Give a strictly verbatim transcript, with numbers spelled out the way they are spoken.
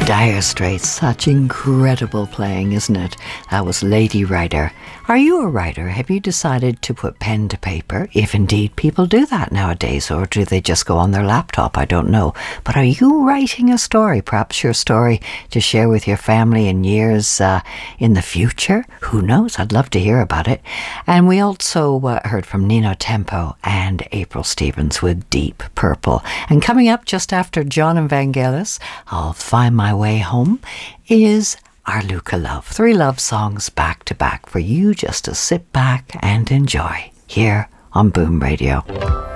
Dire Straits, such incredible playing, isn't it? That was Lady Writer. Are you a writer? Have you decided to put pen to paper? If indeed people do that nowadays, or do they just go on their laptop? I don't know. But are you writing a story? Perhaps your story to share with your family in years uh, in the future? Who knows? I'd love to hear about it. And we also uh, heard from Nino Tempo and April Stevens with Deep Purple. And coming up just after John and Vangelis, I'll Find My Way Home, is our Luca Love. Three love songs back to back for you just to sit back and enjoy here on Boom Radio.